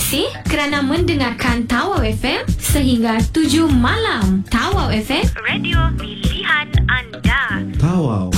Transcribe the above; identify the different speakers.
Speaker 1: kasih kerana mendengarkan Tawau FM sehingga 7 malam. Tawau FM, radio pilihan anda.
Speaker 2: Tawau.